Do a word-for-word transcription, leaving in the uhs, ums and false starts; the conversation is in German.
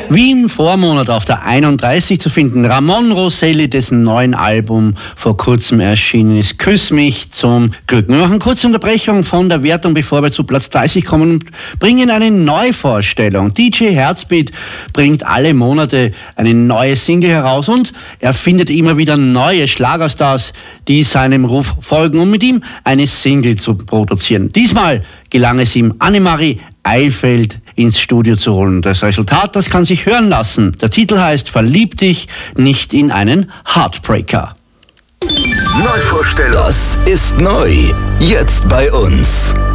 Wie im Vormonat auf der einunddreißig zu finden, Ramon Rosselli, dessen neuen Album vor kurzem erschienen ist, Küss mich zum Glück. Wir machen eine kurze Unterbrechung von der Wertung, bevor wir zu Platz dreißig kommen und bringen eine Neuvorstellung. D J Herzbeat bringt alle Monate eine neue Single heraus und er findet immer wieder neue Schlagerstars, die seinem Ruf folgen, um mit ihm eine Single zu produzieren. Diesmal gelang es ihm, Annemarie Eilfeld ins Studio zu holen. Das Resultat, das kann sich hören lassen. Der Titel heißt Verlieb dich nicht in einen Heartbreaker. Neuvorstellung. Das ist neu. Jetzt bei uns.